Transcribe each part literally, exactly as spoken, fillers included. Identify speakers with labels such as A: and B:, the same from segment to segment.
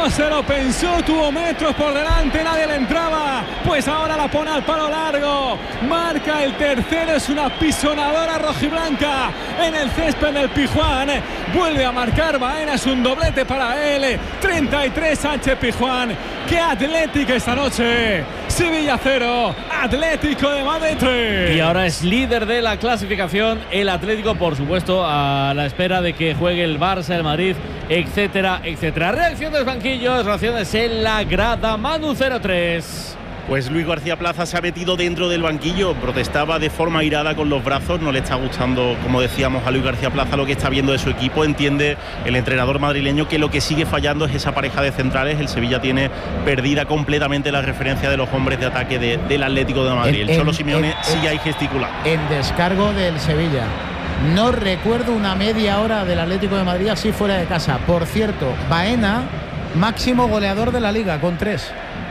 A: No se lo pensó, tuvo metros por delante, nadie le entraba. Pues ahora la pone al palo largo. Marca el tercero, es una pisonadora rojiblanca en el césped del Pijuán. Vuelve a marcar Baena, es un doblete para él. treinta y tres Sánchez Pijuán. ¡Qué Atlético esta noche! Sevilla cero, Atlético de Madrid tres.
B: Y ahora es líder de la clasificación el Atlético, por supuesto, a la espera de que juegue el Barça, el Madrid, etcétera, etcétera. Reacción de los banquillos, reacciones en la grada. Manu cero tres.
C: Pues Luis García Plaza se ha metido dentro del banquillo, protestaba de forma airada con los brazos, no le está gustando, como decíamos, a Luis García Plaza lo que está viendo de su equipo. Entiende el entrenador madrileño que lo que sigue fallando es esa pareja de centrales. El Sevilla tiene perdida completamente la referencia de los hombres de ataque de, del Atlético de Madrid. En, el Cholo en, Simeone en, sigue ahí gesticulando.
D: En descargo del Sevilla. No recuerdo una media hora del Atlético de Madrid así fuera de casa. Por cierto, Baena, máximo goleador de la Liga, con tres.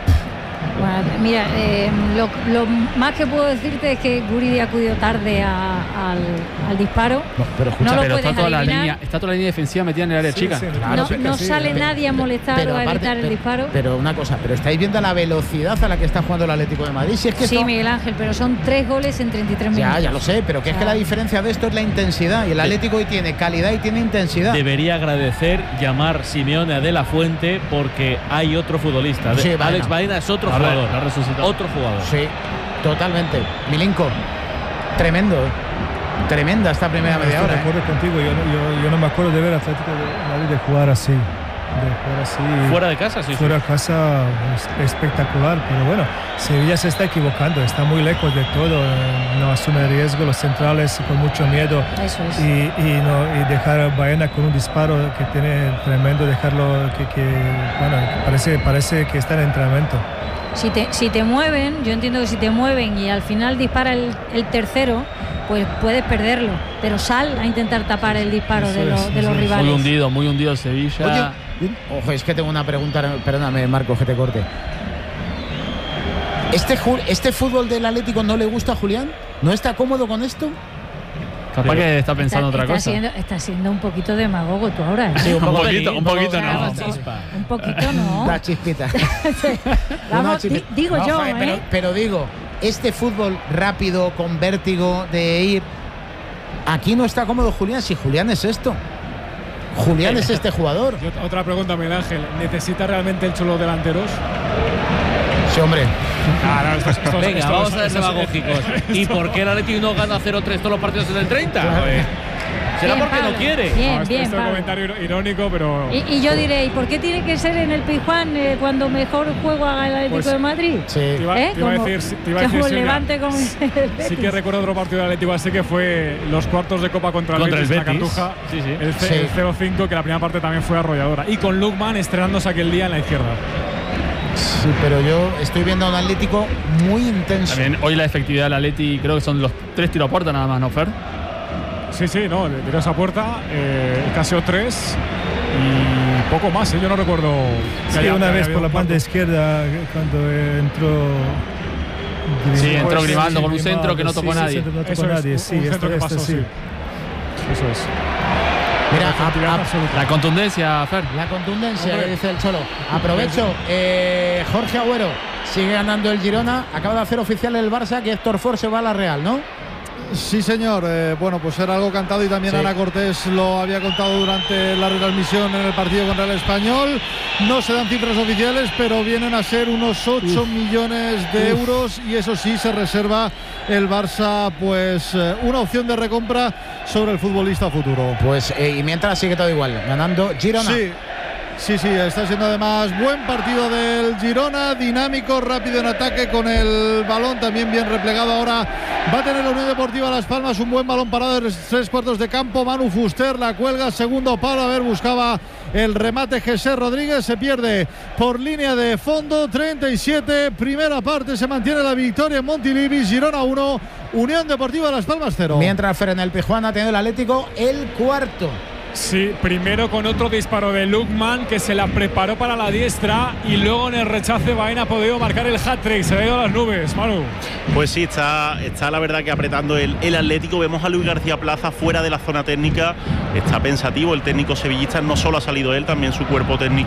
E: Bueno, mira, eh, lo, lo más que puedo decirte es que Guridi acudió tarde a, al, al disparo.
F: No, pero escucha,
E: no lo
F: pero está toda, la
E: adivinar.
F: línea, está toda la línea defensiva metida en el área
D: Sí,
F: chica.
D: sí, claro,
E: no
D: sí,
E: no
D: sí,
E: sale
D: sí,
E: nadie a molestar o a
D: aparte,
E: evitar el
D: pero,
E: disparo.
D: Pero una cosa, pero estáis viendo la velocidad a la que está jugando el Atlético de Madrid. Si es que
E: sí,
D: esto...
E: Miguel Ángel, pero son tres goles en treinta y tres minutos.
D: Ya, ya lo sé, pero que es que la diferencia de esto es la intensidad. Y el Atlético hoy tiene calidad y tiene intensidad.
B: Debería agradecer llamar Simeone a De La Fuente porque hay otro futbolista.
D: Sí,
B: Baena. Alex Baena es otro
F: Ahora,
B: jugador.
F: la resucitado.
B: Otro jugador.
D: Sí, totalmente. Milinko, tremendo, ¿eh? Tremenda esta primera media
G: Estoy
D: hora.
G: de acuerdo
D: ¿eh?
G: contigo, yo, no- yo, yo no me acuerdo de ver Atlético de Madrid de jugar así. De jugar así.
B: Fuera de casa, sí.
G: Fuera de casa es espectacular, pero bueno, Sevilla se está equivocando, está muy lejos de todo, eh, no asume riesgo, los centrales con mucho miedo.
E: Eso es.
G: Y, y, no, y dejar a Baena con un disparo que tiene tremendo, dejarlo que, que bueno, parece, parece que está en entrenamiento.
E: Si te, si te mueven, yo entiendo que si te mueven y al final dispara el, el tercero, pues puedes perderlo. Pero sal a intentar tapar el disparo
G: Eso
E: de, lo-
G: es,
E: de los
G: eso es.
E: rivales.
F: Muy hundido, muy hundido el Sevilla.
D: Oye, ojo, es que tengo una pregunta, perdóname, Marco, que te corte. ¿Este, ju- ¿Este fútbol del Atlético no le gusta a Julián? ¿No está cómodo con esto?
F: Capaz que está pensando
E: está,
F: otra
E: está
F: cosa.
E: Siendo, está siendo un poquito demagogo tú ahora, ¿eh?
D: Sí,
F: un poquito, un poquito
E: Claro,
F: no.
E: sí. Un poquito no.
D: La chispita.
E: Vamos,
D: Una chispita.
E: di- digo
D: No,
E: yo,
D: joder,
E: ¿eh?
D: pero, pero digo, este fútbol rápido, con vértigo de ir... Aquí no está cómodo Julián, si Julián es esto. Julián es este jugador.
A: Yo, otra pregunta, Miguel Ángel. ¿Necesita realmente el Cholo delanteros?
D: Sí, hombre.
A: Claro, esto es- esto es-
B: Venga,
A: esto es-
B: vamos a ser
A: esto es-
B: demagógicos. ¿Y por qué el Atlético no gana cero tres todos los partidos en el treinta? Joder. ¿Será
E: Bien,
B: porque no
E: Pablo.
B: quiere?
E: Bien,
A: No, esto,
E: bien,
A: esto es un
E: Pablo.
A: comentario iro- irónico, pero...
E: Y, y yo diré, ¿y por qué tiene que ser en el Pizjuán eh, cuando mejor juego haga el Atlético
A: Pues,
E: de Madrid?
D: Sí.
A: Te iba,
E: ¿Eh?
A: te iba a
E: Como-
A: decir, te iba a decir
E: como
A: Silvia,
E: Levante como el
A: sí
E: Betis.
A: que recuerdo otro partido del Atlético, así que fue los cuartos de Copa contra el
B: Contra
A: Betis,
B: el
A: en la
B: Betis.
A: Cartuja,
B: Sí, sí.
A: el, ce-
D: Sí.
A: el cero cinco, que la primera parte también fue arrolladora. Y con Lukman estrenándose aquel día en la izquierda.
D: Sí, pero yo estoy viendo a un Atlético muy intenso.
F: También hoy la efectividad del Atleti creo que son los tres tiros a puerta nada más, ¿no, Fer?
A: Sí, sí, no, le tiró esa puerta, eh, casi tres y poco más, ¿eh? Yo no recuerdo que
G: Sí,
A: haya-
G: una
A: que
G: vez
A: haya
G: por la
A: un
G: banda
A: cuarto.
G: izquierda entró
F: Sí, entró
A: Pues,
F: Grimaldo
A: sí,
F: con un
G: Grimaldo,
F: centro que no
G: sí,
F: tocó
G: sí,
F: nadie.
G: centro no tocó
A: Eso es,
G: nadie,
A: un-
G: sí,
A: un
G: esto,
A: centro que
G: esto
A: pasó,
G: sí.
A: sí. Eso es.
D: Mira,
A: Efectividad
D: a- a-
A: absoluta.
F: La contundencia, Fer.
D: la contundencia,
A: Hombre.
D: que dice el Cholo. Aprovecho, eh, Jorge Agüero sigue ganando el Girona. Acaba de hacer oficial el Barça que Héctor Ford se va a la Real, ¿no?
H: Sí, señor. Eh, bueno, pues era algo cantado y también
D: Sí.
H: Ana Cortés lo había contado durante la retransmisión en el partido contra el Español. No se dan cifras oficiales, pero vienen a ser unos ocho millones de euros y eso sí se reserva el Barça, pues eh, una opción de recompra sobre el futbolista futuro.
D: Pues eh, y mientras sigue todo igual, ganando Girona.
H: Sí. Sí, sí, está siendo además buen partido del Girona, dinámico, rápido en ataque con el balón, también bien replegado. Ahora va a tener la Unión Deportiva Las Palmas un buen balón parado de tres cuartos de campo. Manu Fuster la cuelga, segundo palo, a ver, buscaba el remate Jesús Rodríguez, se pierde por línea de fondo. Treinta y siete, primera parte, se mantiene la victoria en Montilivi. Girona uno, Unión Deportiva Las Palmas cero.
D: Mientras Fer en el Pizjuán ha tenido el Atlético el cuarto.
A: Sí, primero con otro disparo de Lukman que se la preparó para la diestra y luego en el rechace Baena ha podido marcar el hat-trick. Se ha ido a las nubes, Manu.
C: Pues sí, está, está la verdad que apretando el, el Atlético. Vemos a Luis García Plaza fuera de la zona técnica. Está pensativo el técnico sevillista. No solo ha salido él, también su cuerpo técnico.